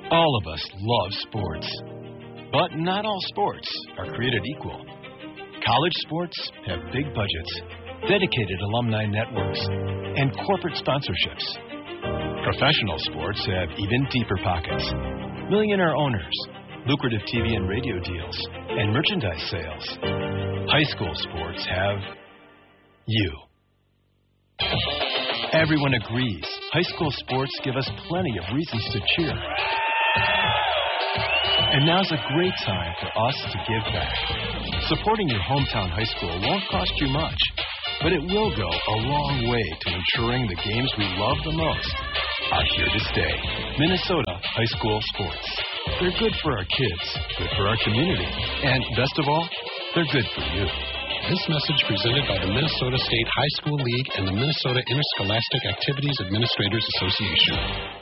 All of us love sports, but not all sports are created equal. College sports have big budgets, dedicated alumni networks, and corporate sponsorships. Professional sports have even deeper pockets, millionaire owners, lucrative TV and radio deals, and merchandise sales. High school sports have you. Everyone agrees high school sports give us plenty of reasons to cheer. And now's a great time for us to give back. Supporting your hometown high school won't cost you much, but it will go a long way to ensuring the games we love the most are here to stay. Minnesota high school sports. They're good for our kids, good for our community, and best of all, they're good for you. This message presented by the Minnesota State High School League and the Minnesota Interscholastic Activities Administrators Association.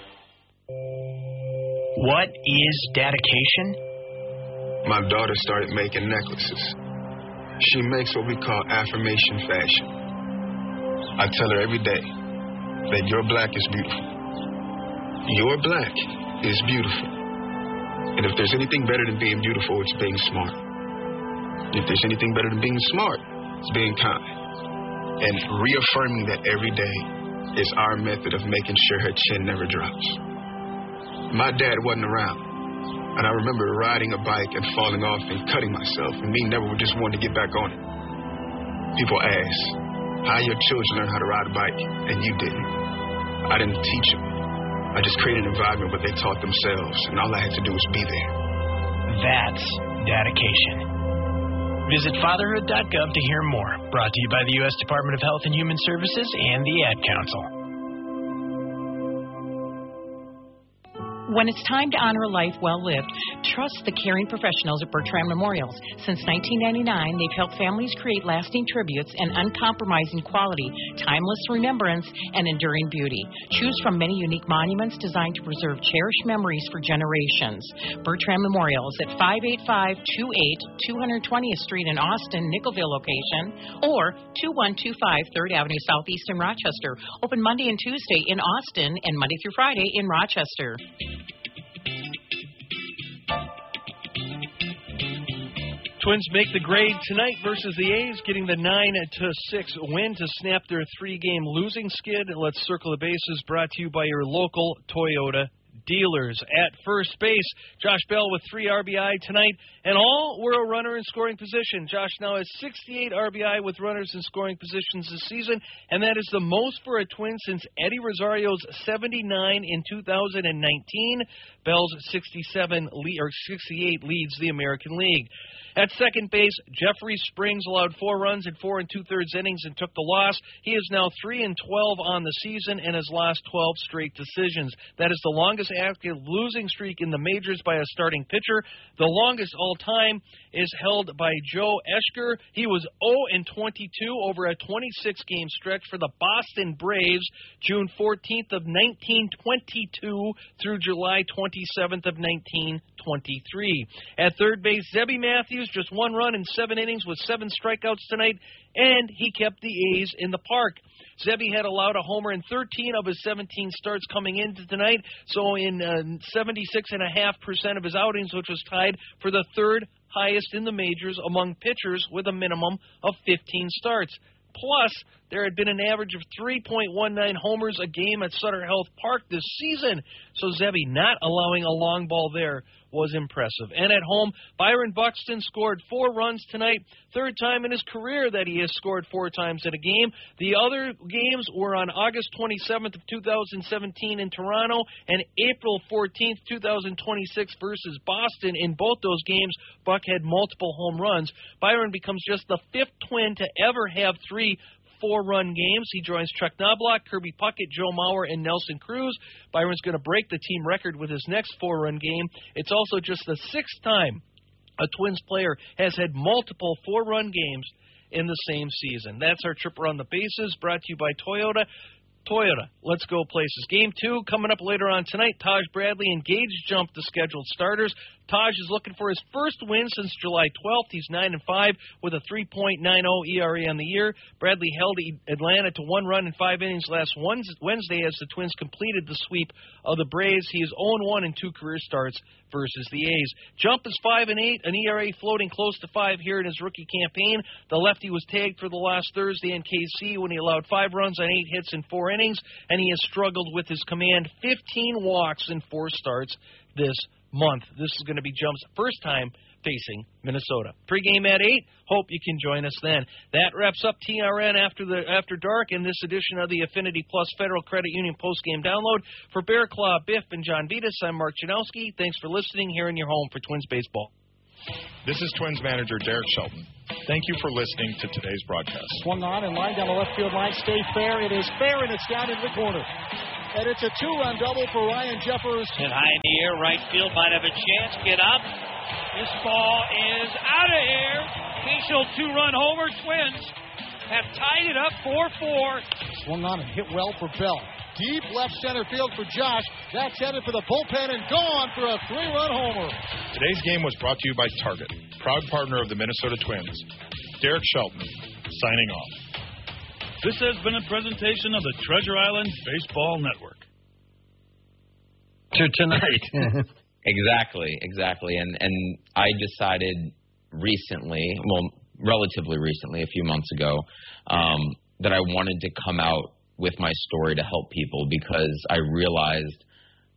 What is dedication? My daughter started making necklaces. She makes what we call affirmation fashion. I tell her every day that your black is beautiful. Your black is beautiful. And if there's anything better than being beautiful, it's being smart. If there's anything better than being smart, it's being kind. And reaffirming that every day is our method of making sure her chin never drops. My dad wasn't around, and I remember riding a bike and falling off and cutting myself, and me never just wanted to get back on it. People ask, how your children learn how to ride a bike, and you didn't. I didn't teach them. I just created an environment where they taught themselves, and all I had to do was be there. That's dedication. Visit fatherhood.gov to hear more. Brought to you by the U.S. Department of Health and Human Services and the Ad Council. When it's time to honor a life well lived, trust the caring professionals at Bertrand Memorials. Since 1999, they've helped families create lasting tributes and uncompromising quality, timeless remembrance, and enduring beauty. Choose from many unique monuments designed to preserve cherished memories for generations. Bertrand Memorials at 58528 220th Street in Austin, Nickelville location, or 2125 3rd Avenue Southeast in Rochester. Open Monday and Tuesday in Austin and Monday through Friday in Rochester. Twins make the grade tonight versus the A's, getting the 9-6 win to snap their three-game losing skid. Let's circle the bases, brought to you by your local Toyota dealers. At first base, Josh Bell with 3 RBI tonight, and all were a runner in scoring position. Josh now has 68 RBI with runners in scoring positions this season, and that is the most for a Twin since Eddie Rosario's 79 in 2019. Bell's 68 leads the American League. At second base, Jeffrey Springs allowed 4 runs in 4 2/3 innings and took the loss. He is now 3-12 on the season and has lost 12 straight decisions. That is the longest active losing streak in the majors by a starting pitcher. The longest all-time is held by Joe Eschker. He was 0-22 over a 26-game stretch for the Boston Braves, June 14th of 1922 through July 27th of 1923. At third base, Zebby Matthews, just 1 run in 7 innings with 7 strikeouts tonight, and he kept the A's in the park. Zebby had allowed a homer in 13 of his 17 starts coming into tonight, so in 76.5% of his outings, which was tied for the 3rd highest in the majors among pitchers with a minimum of 15 starts. Plus, there had been an average of 3.19 homers a game at Sutter Health Park this season, so Zebby not allowing a long ball there was impressive. And at home, Byron Buxton scored 4 runs tonight, 3rd time in his career that he has scored 4 times in a game. The other games were on August 27th of 2017 in Toronto and April 14th, 2026 versus Boston. In both those games, Buck had multiple home runs. Byron becomes just the 5th Twin to ever have 3 4-run games. He joins Chuck Knobloch, Kirby Puckett, Joe Mauer, and Nelson Cruz. Byron's going to break the team record with his next 4-run game. It's also just the 6th time a Twins player has had multiple 4-run games in the same season. That's our trip around the bases, brought to you by Toyota. Toyota, let's go places. Game 2 coming up later on tonight. Taj Bradley and Gage jump the scheduled starters. Taj is looking for his first win since July 12th. He's 9-5 with a 3.90 ERA on the year. Bradley held Atlanta to 1 run in 5 innings last Wednesday as the Twins completed the sweep of the Braves. He is 0-1 in 2 career starts versus the A's. Jump is 5-8, an ERA floating close to 5 here in his rookie campaign. The lefty was tagged for the last Thursday in KC when he allowed 5 runs on 8 hits in 4 innings, and he has struggled with his command. 15 walks in 4 starts this month. This is going to be Jump's first time facing Minnesota. Pre-game at 8. Hope you can join us then. That wraps up TRN After Dark in this edition of the Affinity Plus Federal Credit Union postgame download. For Bear Claw, Biff, and John Vitas, I'm Mark Janowski. Thanks for listening here in your home for Twins baseball. This is Twins manager Derek Shelton. Thank you for listening to today's broadcast. Swung on and line down the left field line. Stay fair. It is fair, and it's down in the corner. And it's a 2-run double for Ryan Jeffers. Hit high in the air. Right field might have a chance. Get up. This ball is out of here. Cashel 2-run homer. Twins have tied it up 4-4. Swung on and hit well for Bell. Deep left center field for Josh. That's headed for the bullpen and gone for a 3-run homer. Today's game was brought to you by Target, proud partner of the Minnesota Twins. Derek Shelton, signing off. This has been a presentation of the Treasure Island Baseball Network. To tonight. Exactly. And I decided recently, relatively recently, a few months ago, that I wanted to come out with my story to help people because I realized,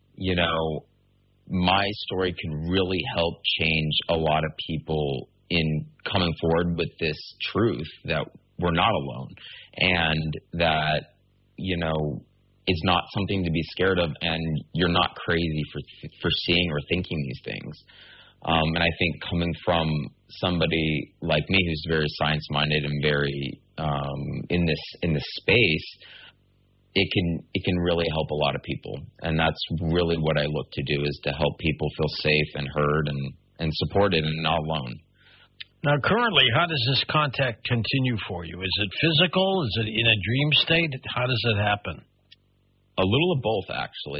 my story can really help change a lot of people in coming forward with this truth that we're not alone and that, it's not something to be scared of and you're not crazy for seeing or thinking these things. And I think coming from somebody like me who's very science-minded and very in this space, it can really help a lot of people. And that's really what I look to do, is to help people feel safe and heard and supported and not alone. Now, currently, how does this contact continue for you? Is it physical? Is it in a dream state? How does it happen? A little of both, actually.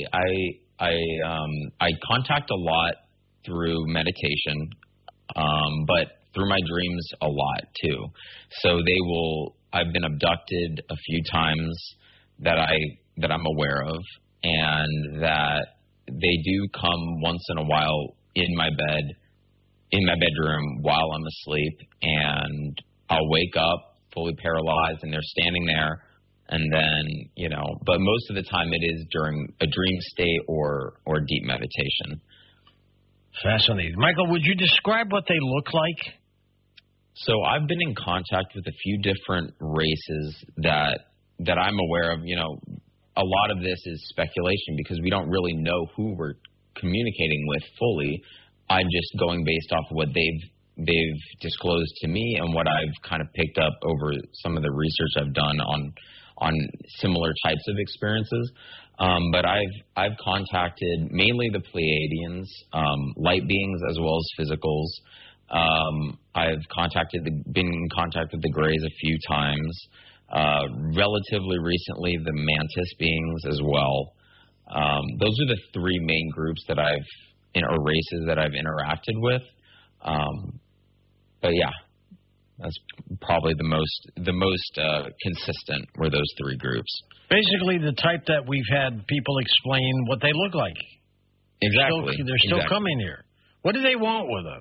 I contact a lot through meditation, but through my dreams a lot too. So I've been abducted a few times that I'm aware of, and that they do come once in a while in my bedroom while I'm asleep, and I'll wake up fully paralyzed and they're standing there. And then, but most of the time it is during a dream state or deep meditation. Fascinating. Michael, would you describe what they look like? So I've been in contact with a few different races that I'm aware of. A lot of this is speculation because we don't really know who we're communicating with fully. I'm just going based off of what they've disclosed to me and what I've kind of picked up over some of the research I've done on similar types of experiences. But I've contacted mainly the Pleiadians, light beings as well as physicals. I've been in contact with the Greys a few times. Relatively recently, the Mantis beings as well. Those are the 3 main groups that or races that I've interacted with. But yeah, that's probably the most consistent were those 3 groups. Basically, the type that we've had people explain what they look like. Exactly. They're still coming here. What do they want with us?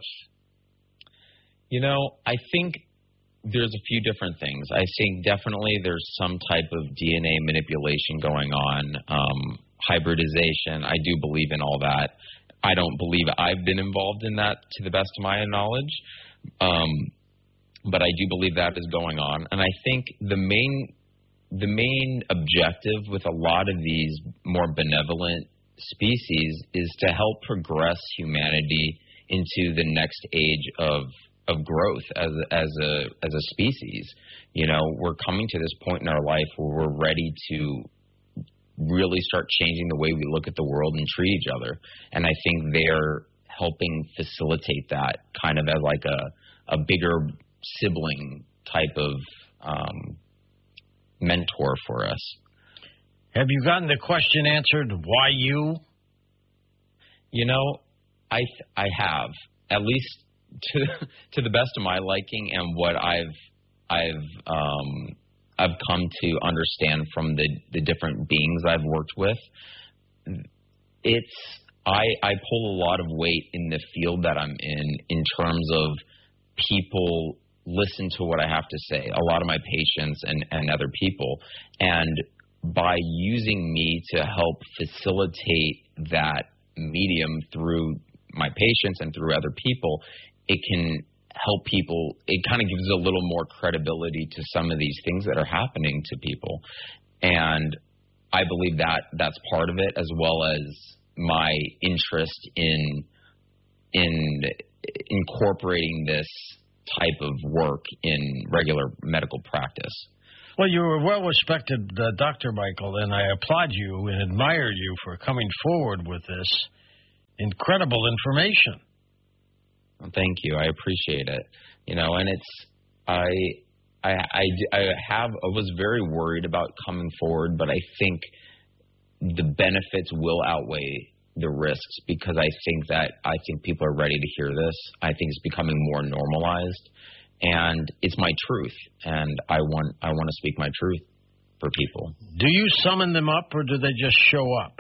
I think there's a few different things. I think definitely there's some type of DNA manipulation going on, hybridization. I do believe in all that. I don't believe I've been involved in that to the best of my knowledge. But I do believe that is going on. And I think the main objective with a lot of these more benevolent species is to help progress humanity into the next age of growth as a species. We're coming to this point in our life where we're ready to really start changing the way we look at the world and treat each other. And I think they're helping facilitate that kind of as like a bigger sibling type of mentor for us. Have you gotten the question answered, why you? I have, at least to the best of my liking and what I've come to understand from the different beings I've worked with. I pull a lot of weight in the field that I'm in terms of people listen to what I have to say, a lot of my patients and other people. And by using me to help facilitate that medium through my patients and through other people, it can help people. It kind of gives a little more credibility to some of these things that are happening to people. And I believe that that's part of it, as well as my interest in incorporating this type of work in regular medical practice. Well, you're a well-respected doctor, Michael, and I applaud you and admire you for coming forward with this incredible information. Well, thank you. I appreciate it. And it's I was very worried about coming forward, but I think the benefits will outweigh the risks, because I think people are ready to hear this. I think it's becoming more normalized, and it's my truth, and I want to speak my truth for people. Do you summon them up, or do they just show up?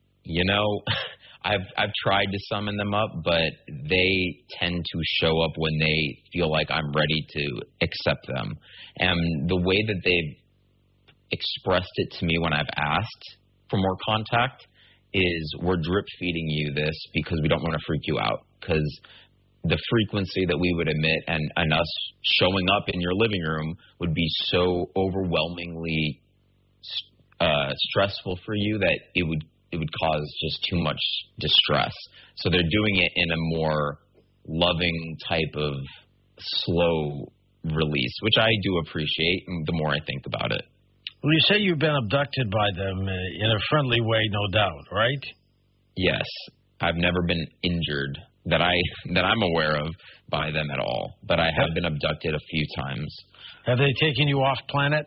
I've tried to summon them up, but they tend to show up when they feel like I'm ready to accept them. And the way that they've expressed it to me when I've asked for more contact is, we're drip feeding you this because we don't want to freak you out, because the frequency that we would emit and us showing up in your living room would be so overwhelmingly stressful for you that it would cause just too much distress. So they're doing it in a more loving type of slow release, which I do appreciate the more I think about it. Well, you say you've been abducted by them in a friendly way, no doubt, right? Yes. I've never been injured that I'm aware of by them at all, but I have been abducted a few times. Have they taken you off planet?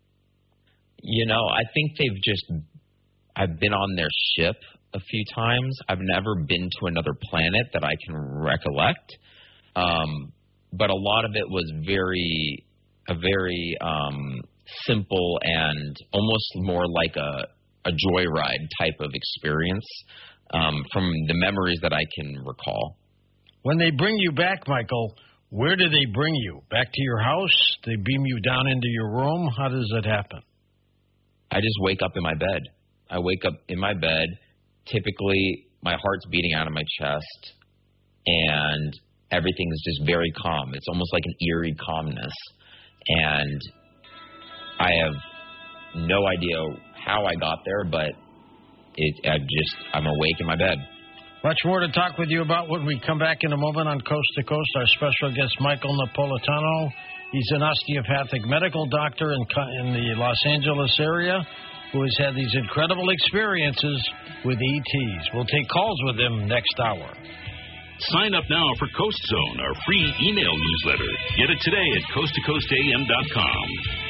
I think I've been on their ship a few times. I've never been to another planet that I can recollect. But a lot of it was a very simple and almost more like a joyride type of experience from the memories that I can recall. When they bring you back, Michael, where do they bring you? Back to your house? They beam you down into your room? How does it happen? I just wake up in my bed. I wake up in my bed. Typically, my heart's beating out of my chest, and everything is just very calm. It's almost like an eerie calmness. And I have no idea how I got there, but I'm awake in my bed. Much more to talk with you about when we come back in a moment on Coast to Coast. Our special guest, Michael Napolitano. He's an osteopathic medical doctor in the Los Angeles area who has had these incredible experiences with ETs. We'll take calls with him next hour. Sign up now for Coast Zone, our free email newsletter. Get it today at coasttocoastam.com.